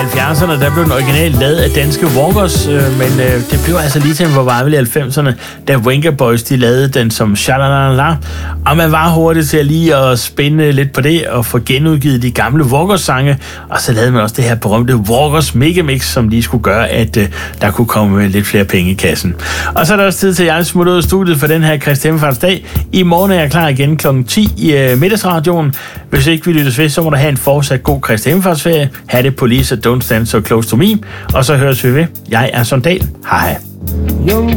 70'erne, der blev den originalt lavet af danske Walkers, men det blev altså lige til en revival i 90'erne, da Venga Boys de lavede den som Shalalala, og man var hurtigt til at lige at spænde lidt på det og få genudgivet de gamle Walkers-sange, og så lavede man også det her berømte Walkers Megamix, som lige skulle gøre, at der kunne komme lidt flere penge i kassen. Og så er der også tid til, at jeg smutter ud af studiet for den her Kristi Himmelfartsdag. I morgen er jeg klar igen kl. 10 i middagsradioen. Hvis ikke vi lyttes ved, så må du have en fortsat god Kristi Himmelfartsferie. Ha' det Police og Don't Stand So Close To Me. Og så høres vi ved. Jeg er Sondal. Hej hej.